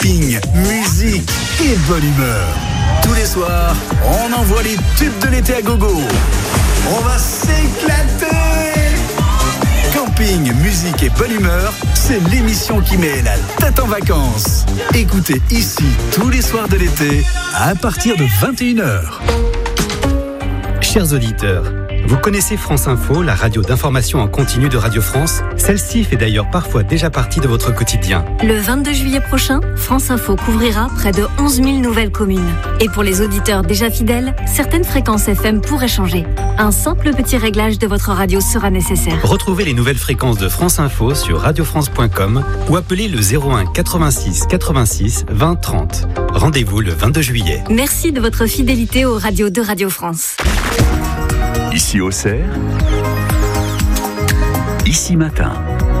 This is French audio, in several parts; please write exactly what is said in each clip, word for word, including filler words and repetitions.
camping, musique et bonne humeur. Tous les soirs, on envoie les tubes de l'été à gogo. On va s'éclater. Camping, musique et bonne humeur, c'est l'émission qui met la tête en vacances. Écoutez ici tous les soirs de l'été à partir de vingt et une heures. Chers auditeurs, vous connaissez France Info, la radio d'information en continu de Radio France. Celle-ci fait d'ailleurs parfois déjà partie de votre quotidien. Le vingt-deux juillet prochain, France Info couvrira près de onze mille nouvelles communes. Et pour les auditeurs déjà fidèles, certaines fréquences F M pourraient changer. Un simple petit réglage de votre radio sera nécessaire. Retrouvez les nouvelles fréquences de France Info sur radio france point com ou appelez le zéro un quatre-vingt-six quatre-vingt-six vingt trente. Rendez-vous le vingt-deux juillet. Merci de votre fidélité aux radios de Radio France. Ici Auxerre, ici matin.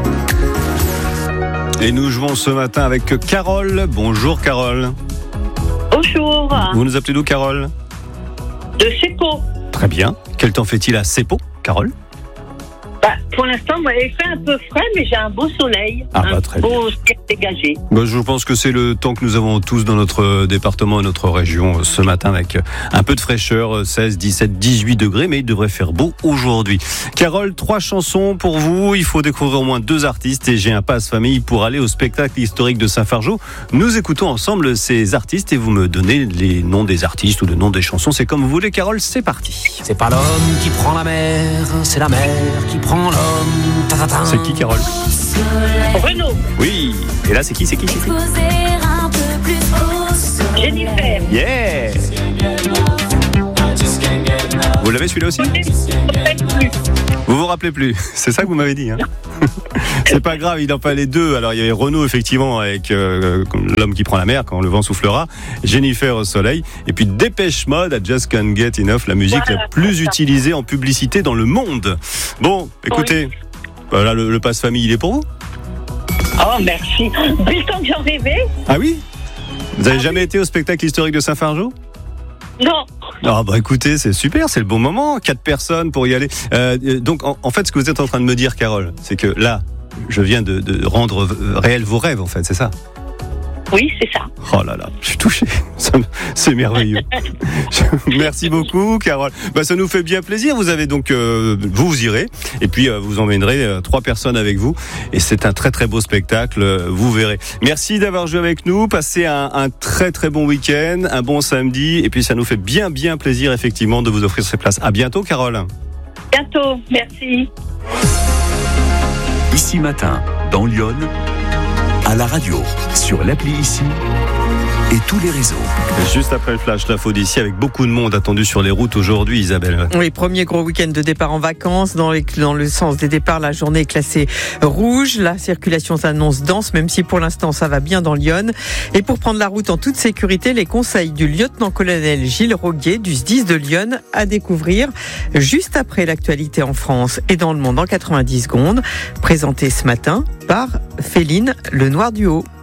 Et nous jouons ce matin avec Carole. Bonjour Carole. Bonjour. Vous nous appelez d'où Carole ? De Seppo. Très bien. Quel temps fait-il à Seppo, Carole ? Bah, pour l'instant, bah, il fait un peu frais, mais j'ai un beau soleil, ah, un bah, très beau ciel dégagé. Bah, je pense que c'est le temps que nous avons tous dans notre département et notre région ce matin avec un peu de fraîcheur, seize, dix-sept, dix-huit degrés, mais il devrait faire beau aujourd'hui. Carole, trois chansons pour vous. Il faut découvrir au moins deux artistes et j'ai un passe famille pour aller au spectacle historique de Saint-Fargeau. Nous écoutons ensemble ces artistes et vous me donnez les noms des artistes ou le nom des chansons. C'est comme vous voulez, Carole, c'est parti. C'est pas l'homme qui prend la mer, c'est la mer qui prend l'homme. Ta-ta-ta. C'est qui, Carole ? Renaud. Oui. Et là, c'est qui, c'est qui, c'est qui ? Jennifer. Yeah. Vous l'avez celui-là aussi ? Vous vous rappelez plus ? C'est ça que vous m'avez dit, hein ? C'est pas grave, il en fallait deux. Alors il y avait Renaud effectivement avec euh, l'homme qui prend la mer quand le vent soufflera, Jennifer au soleil, et puis Dépêche Mode à Just Can't Get Enough, la musique voilà, la plus utilisée en publicité dans le monde. Bon, écoutez, oui. Voilà le, le passe famille, il est pour vous ? Oh merci. Depuis le temps que j'en rêvais. Ah oui ? Vous avez ah, jamais oui. été au spectacle historique de Saint-Fargeau ? Non. Ah bah écoutez, c'est super, c'est le bon moment, quatre personnes pour y aller. Euh, donc en, en fait, ce que vous êtes en train de me dire, Carole, c'est que là, je viens de, de rendre réels vos rêves, en fait, c'est ça ? Oui, c'est ça. Oh là là, je suis touché, ça, c'est merveilleux. Merci beaucoup, Carole. Bah, ça nous fait bien plaisir. Vous avez donc, euh, vous, vous irez, et puis euh, vous emmènerez euh, trois personnes avec vous, et c'est un très très beau spectacle. Euh, vous verrez. Merci d'avoir joué avec nous. Passez un, un très très bon week-end, un bon samedi, et puis ça nous fait bien bien plaisir effectivement de vous offrir ces places. À bientôt, Carole. Bientôt, merci. Ici matin, dans Lyon, à la radio, sur l'appli Ici et tous les réseaux. Juste après le flash, l'info d'ici avec beaucoup de monde attendu sur les routes aujourd'hui, Isabelle. Oui, premier gros week-end de départ en vacances. Dans, les, dans le sens des départs, la journée est classée rouge. La circulation s'annonce dense, même si pour l'instant ça va bien dans Lyon. Et pour prendre la route en toute sécurité, les conseils du lieutenant-colonel Gilles Roguet du S D I S de Lyon à découvrir juste après l'actualité en France et dans le monde en quatre-vingt-dix secondes. Présenté ce matin par Féline Le Noir du Haut.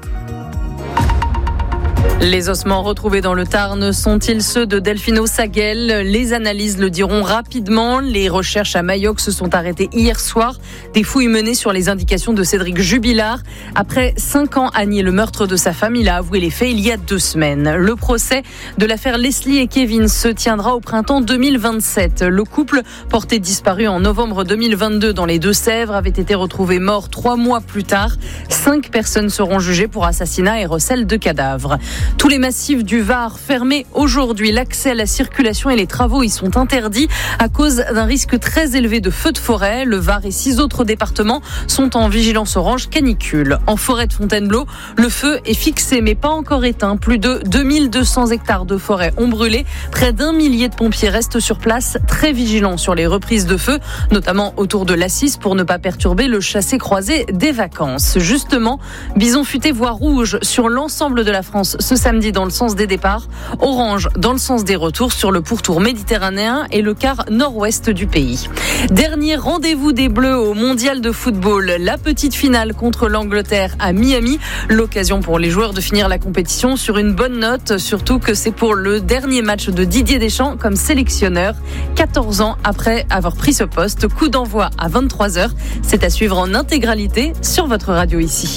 Les ossements retrouvés dans le Tarn sont-ils ceux de Delphino Saguel ? Les analyses le diront rapidement. Les recherches à Mayoc se sont arrêtées hier soir. Des fouilles menées sur les indications de Cédric Jubilard. Après cinq ans à nier le meurtre de sa femme, il a avoué les faits il y a deux semaines. Le procès de l'affaire Leslie et Kevin se tiendra au printemps deux mille vingt-sept. Le couple, porté disparu en novembre deux mille vingt-deux dans les Deux-Sèvres, avait été retrouvé mort trois mois plus tard. Cinq personnes seront jugées pour assassinat et recel de cadavres. Tous les massifs du Var fermés aujourd'hui. L'accès à la circulation et les travaux y sont interdits à cause d'un risque très élevé de feux de forêt. Le Var et six autres départements sont en vigilance orange canicule. En forêt de Fontainebleau, le feu est fixé mais pas encore éteint. Plus de deux mille deux cents hectares de forêt ont brûlé. Près d'un millier de pompiers restent sur place, très vigilants sur les reprises de feu, notamment autour de l'Assis pour ne pas perturber le chassé-croisé des vacances. Justement, bison futé voie rouge sur l'ensemble de la France ce samedi dans le sens des départs, orange dans le sens des retours sur le pourtour méditerranéen et le quart nord-ouest du pays. Dernier rendez-vous des Bleus au mondial de football, la petite finale contre l'Angleterre à Miami, l'occasion pour les joueurs de finir la compétition sur une bonne note, surtout que c'est pour le dernier match de Didier Deschamps comme sélectionneur, quatorze ans après avoir pris ce poste. Coup d'envoi à vingt-trois heures, c'est à suivre en intégralité sur votre radio ici.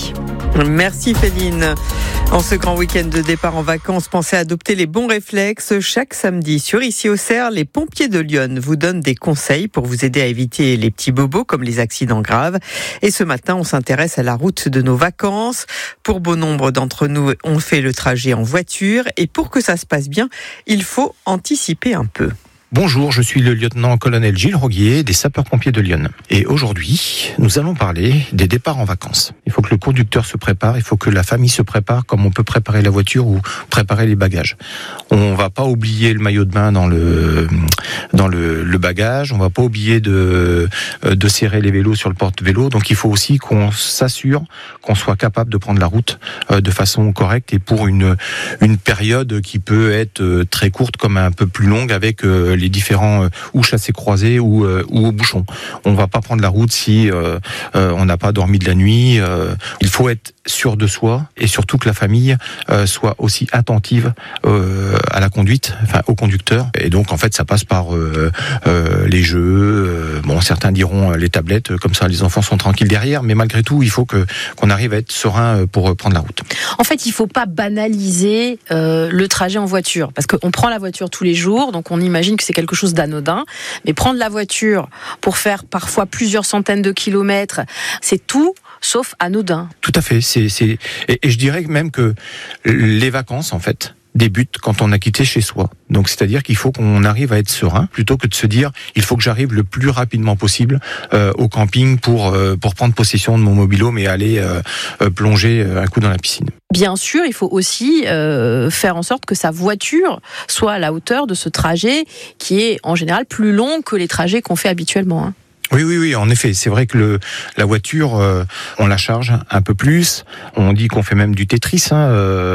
Merci Féline. En ce grand week-end de départ en vacances, pensez à adopter les bons réflexes. Chaque samedi sur Ici au Cerf, les pompiers de Lyon vous donnent des conseils pour vous aider à éviter les petits bobos comme les accidents graves. Et ce matin, on s'intéresse à la route de nos vacances. Pour bon nombre d'entre nous, on fait le trajet en voiture. Et pour que ça se passe bien, il faut anticiper un peu. Bonjour, je suis le lieutenant-colonel Gilles Roguier des sapeurs-pompiers de Lyon. Et aujourd'hui, nous allons parler des départs en vacances. Il faut que le conducteur se prépare, il faut que la famille se prépare comme on peut préparer la voiture ou préparer les bagages. On va pas oublier le maillot de bain dans le dans le, le bagage, on va pas oublier de de serrer les vélos sur le porte-vélo. Donc il faut aussi qu'on s'assure qu'on soit capable de prendre la route de façon correcte et pour une une période qui peut être très courte comme un peu plus longue avec les différents euh, ou chassés croisés ou, euh, ou au bouchon. On va pas prendre la route si euh, euh, on n'a pas dormi de la nuit. Euh, il faut être sûr de soi et surtout que la famille euh, soit aussi attentive euh, à la conduite, enfin au conducteur. Et donc en fait ça passe par euh, euh, les jeux. Euh, bon, certains diront les tablettes, comme ça les enfants sont tranquilles derrière. Mais malgré tout, il faut que qu'on arrive à être serein pour prendre la route. En fait, il faut pas banaliser euh, le trajet en voiture parce qu'on prend la voiture tous les jours, donc on imagine que c'est quelque chose d'anodin, mais prendre la voiture pour faire parfois plusieurs centaines de kilomètres, c'est tout sauf anodin. Tout à fait. C'est, c'est... Et, et je dirais même que les vacances, en fait, débutent quand on a quitté chez soi. Donc, c'est-à-dire qu'il faut qu'on arrive à être serein plutôt que de se dire il faut que j'arrive le plus rapidement possible euh, au camping pour euh, pour prendre possession de mon mobil-home et aller euh, euh, plonger un coup dans la piscine. Bien sûr, il faut aussi euh, faire en sorte que sa voiture soit à la hauteur de ce trajet qui est en général plus long que les trajets qu'on fait habituellement. Hein. Oui, oui, oui, en effet. C'est vrai que le, la voiture, euh, on la charge un peu plus. On dit qu'on fait même du Tetris. Hein, euh,